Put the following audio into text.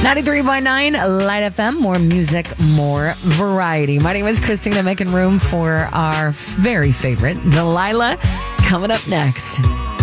93.9 Light FM, more music, more variety. My name is Christina, making room for our very favorite Delilah, coming up next.